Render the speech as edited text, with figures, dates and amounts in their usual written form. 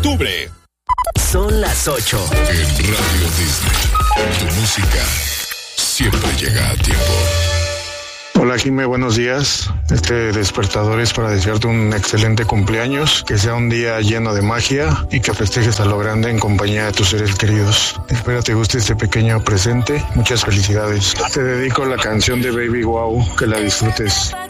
octubre. Son las 8. En Radio Disney, tu música siempre llega a tiempo. Hola Jimé, buenos días. Este despertador es para desearte un excelente cumpleaños, que sea un día lleno de magia y que festejes a lo grande en compañía de tus seres queridos. Espero te guste este pequeño presente. Muchas felicidades. Te dedico la canción de Baby Wow, que la disfrutes.